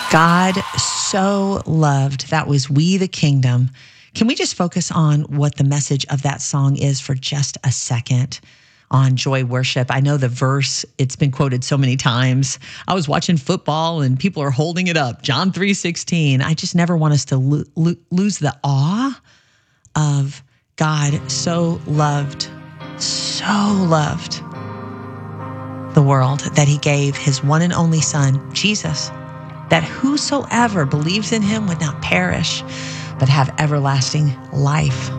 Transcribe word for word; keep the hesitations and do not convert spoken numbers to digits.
God so loved. That was We the Kingdom. Can we just focus on what the message of that song is for just a second on joy worship? I know the verse, it's been quoted so many times. I was watching football and people are holding it up. John three sixteen. I just never want us to lo- lo- lose the awe of God so loved, so loved the world that he gave his one and only son, Jesus, that whosoever believes in him would not perish, but have everlasting life.